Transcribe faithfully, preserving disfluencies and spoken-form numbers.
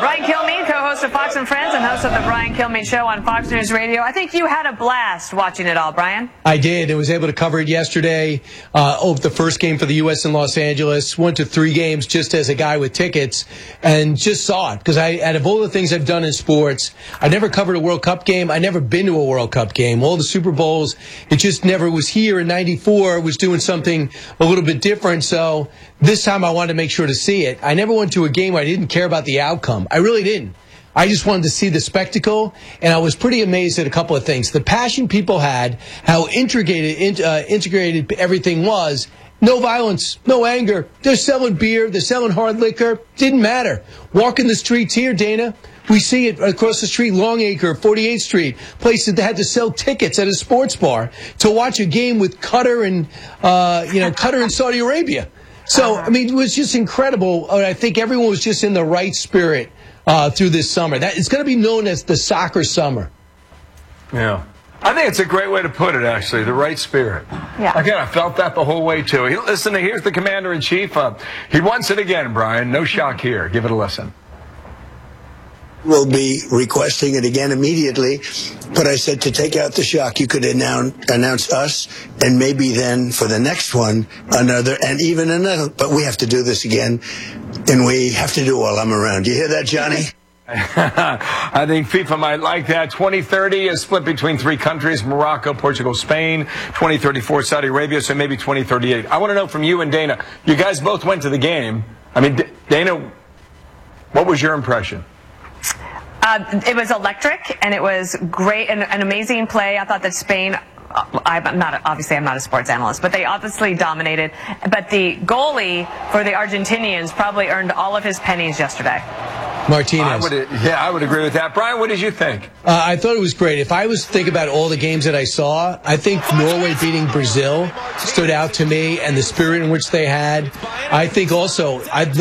Brian Kilmeade, co-host of Fox and Friends and host of the Brian Kilmeade Show on Fox News Radio. I think you had a blast watching it all, Brian. I did. I was able to cover it yesterday. Uh, oh, the first game for the U S in Los Angeles. Went to three games just as a guy with tickets and just saw it. Because I, out of all the things I've done in sports, I never covered a World Cup game. I never been to a World Cup game. All the Super Bowls, it just never was here in ninety-four. Was doing something a little bit different. So this time I wanted to make sure to see it. I never went to a game where I didn't care about the outcome. I really didn't. I just wanted to see the spectacle, and I was pretty amazed at a couple of things. The passion people had, how integrated, uh, integrated everything was. No violence, no anger. They're selling beer, they're selling hard liquor. Didn't matter. Walking the streets here, Dana, we see it across the street, Longacre, forty-eighth Street, places that had to sell tickets at a sports bar to watch a game with Qatar and, uh, you know, Qatar and Saudi Arabia. So, I mean, it was just incredible. I think everyone was just in the right spirit uh, through this summer. That it's going to be known as the soccer summer. Yeah. I think it's a great way to put it, actually, the right spirit. Yeah. Again, I felt that the whole way, too. He, listen, here's the commander-in-chief. Uh, he wants it again, Brian. No shock here. Give it a listen. We'll be requesting it again immediately. But I said to take out the shock, you could announce, announce us, and maybe then for the next one, another, and even another. But we have to do this again, and we have to do it while I'm around. Do you hear that, Johnny? I think FIFA might like that. twenty thirty is split between three countries, Morocco, Portugal, Spain. twenty thirty-four, Saudi Arabia, so maybe twenty thirty-eight. I want to know from you and Dana. You guys both went to the game. I mean, D- Dana, what was your impression? Uh, it was electric, and it was great, and an amazing play. I thought that Spain, I'm not, obviously I'm not a sports analyst, but they obviously dominated. But the goalie for the Argentinians probably earned all of his pennies yesterday. Martinez. I would, yeah, I would agree with that. Brian, what did you think? Uh, I thought it was great. If I was to think about all the games that I saw, I think Norway beating Brazil stood out to me, and the spirit in which they had. I think also, I